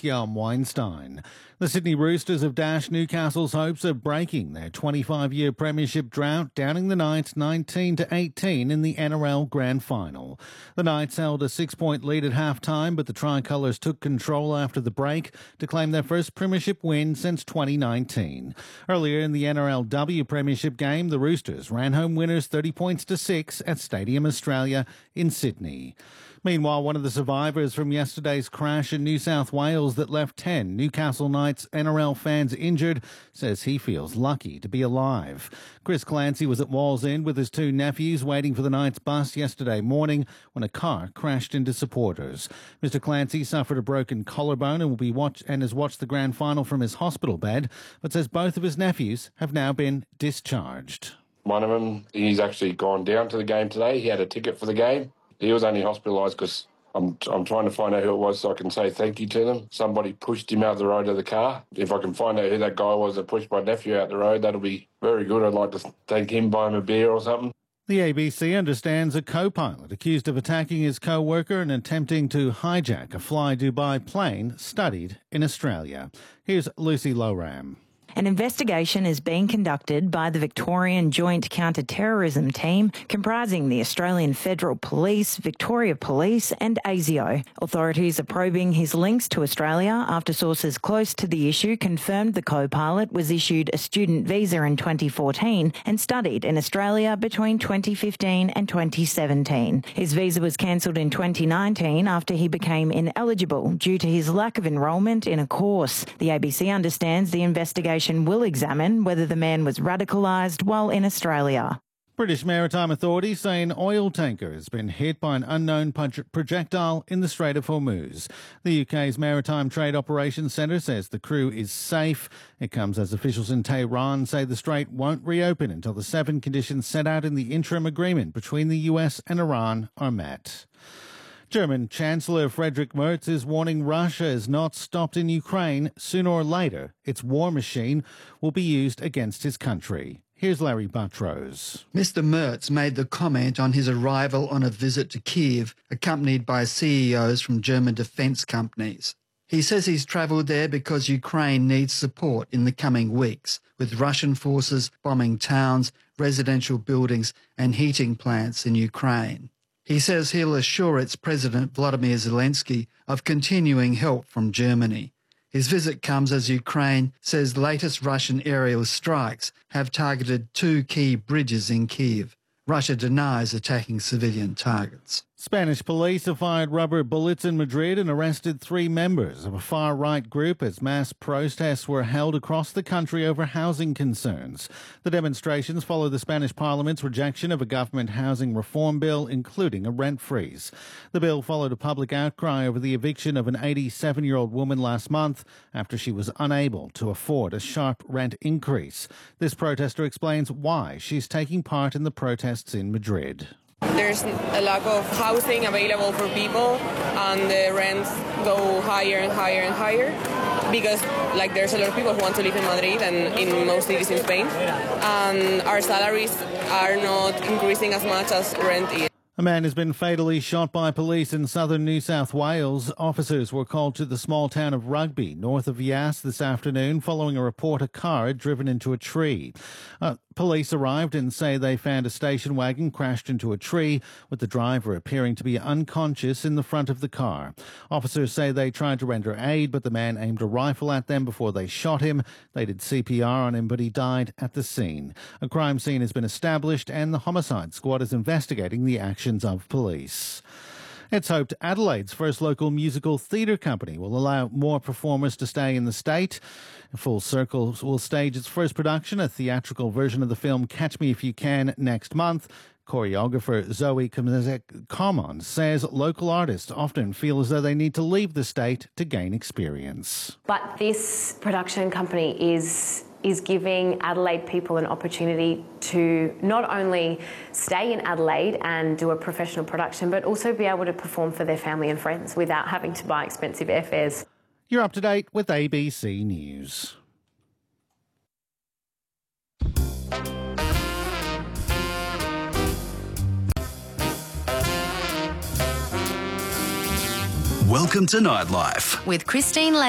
Jan Weinstein. The Sydney Roosters have dashed Newcastle's hopes of breaking their 25-year premiership drought, downing the Knights 19-18 in the NRL Grand Final. The Knights held a 6-point lead at half-time, but the Tricolours took control after the break to claim their first premiership win since 2019. Earlier in the NRLW premiership game, the Roosters ran home winners 30-6 at Stadium Australia in Sydney. Meanwhile, one of the survivors from yesterday's crash in New South Wales that left 10 Newcastle Knights NRL fans injured says he feels lucky to be alive. Chris Clancy was at Wallsend with his two nephews waiting for the Knights bus yesterday morning when a car crashed into supporters. Mr Clancy suffered a broken collarbone and has watched the grand final from his hospital bed, but says both of his nephews have now been discharged. One of them, he's actually gone down to the game today. He had a ticket for the game. He was only hospitalised because I'm trying to find out who it was so I can say thank you to them. Somebody pushed him out of the road of the car. If I can find out who that guy was that pushed my nephew out the road, that'll be very good. I'd like to thank him, buy him a beer or something. The ABC understands a co-pilot accused of attacking his co-worker and attempting to hijack a Fly Dubai plane studied in Australia. Here's Lucy Loram. An investigation is being conducted by the Victorian Joint Counter-Terrorism Team, comprising the Australian Federal Police, Victoria Police and ASIO. Authorities are probing his links to Australia after sources close to the issue confirmed the co-pilot was issued a student visa in 2014 and studied in Australia between 2015 and 2017. His visa was cancelled in 2019 after he became ineligible due to his lack of enrolment in a course. The ABC understands the investigation will examine whether the man was radicalised while in Australia. British Maritime Authorities say an oil tanker has been hit by an unknown projectile in the Strait of Hormuz. The UK's Maritime Trade Operations Centre says the crew is safe. It comes as officials in Tehran say the strait won't reopen until the 7 conditions set out in the interim agreement between the US and Iran are met. German Chancellor Friedrich Merz is warning Russia is not stopped in Ukraine. Sooner or later, its war machine will be used against his country. Here's Larry Buttrose. Mr Merz made the comment on his arrival on a visit to Kyiv, accompanied by CEOs from German defence companies. He says he's travelled there because Ukraine needs support in the coming weeks, with Russian forces bombing towns, residential buildings and heating plants in Ukraine. He says he'll assure its President Volodymyr Zelensky of continuing help from Germany. His visit comes as Ukraine says latest Russian aerial strikes have targeted 2 key bridges in Kyiv. Russia denies attacking civilian targets. Spanish police have fired rubber bullets in Madrid and arrested 3 members of a far-right group as mass protests were held across the country over housing concerns. The demonstrations follow the Spanish Parliament's rejection of a government housing reform bill, including a rent freeze. The bill followed a public outcry over the eviction of an 87-year-old woman last month after she was unable to afford a sharp rent increase. This protester explains why she's taking part in the protests in Madrid. There's a lack of housing available for people and the rents go higher and higher and higher because there's a lot of people who want to live in Madrid and in most cities in Spain, and our salaries are not increasing as much as rent is. A man has been fatally shot by police in southern New South Wales. Officers were called to the small town of Rugby, north of Yass, this afternoon, following a report a car had driven into a tree. Police arrived and say they found a station wagon crashed into a tree, with the driver appearing to be unconscious in the front of the car. Officers say they tried to render aid, but the man aimed a rifle at them before they shot him. They did CPR on him, but he died at the scene. A crime scene has been established and the homicide squad is investigating the actions of police. It's hoped Adelaide's first local musical theatre company will allow more performers to stay in the state. Full Circle will stage its first production, a theatrical version of the film Catch Me If You Can, next month. Choreographer Zoe Common says local artists often feel as though they need to leave the state to gain experience. But this production company is giving Adelaide people an opportunity to not only stay in Adelaide and do a professional production, but also be able to perform for their family and friends without having to buy expensive airfares. You're up to date with ABC News. Welcome to Nightlife with Christine